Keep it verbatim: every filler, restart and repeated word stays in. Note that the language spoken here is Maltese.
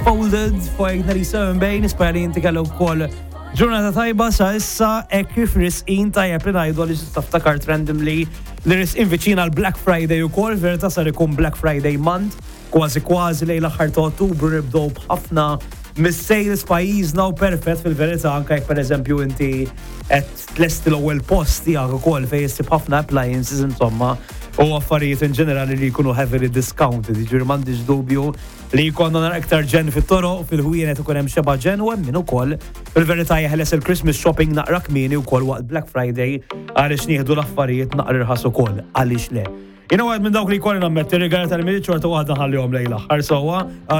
folded fuq nhar bejn, nispera li inti kellek ukoll ġurnata tajba sa issa hekk kif risqin tajjeb li ngħidu li taftakart randomly li risqin viċin għal Black Friday ukoll, verità sar ikun Black Friday month, kważi kważi lejn l-aħħar ta' Ottubru nibdew b'ħafna mis-sales pajjiżna u perfett fil-verità anke jekk pereżempju inti qed tlesti l-ewwel post tiegħek ukoll fejn issib ħafna appliances insomma u affarijiet in ġenerali li jkunu heavily discounted, jiġifieri m'għandix dubju li jkollna nara iktar ġen fit-toroq fil-ħwienet ikun hemm xeba ġen u hemm min ukoll fil-verità jeħles il-Christmas shopping naqra kmieni wkoll waqt Black Friday għaliex nieħdu l-affarijiet naqra irħas ukoll għaliex le. Jien minn dawk li jkollna nammetti rigard tal-mili ċorta waħda ħallihom lejn l-aħħar sewwa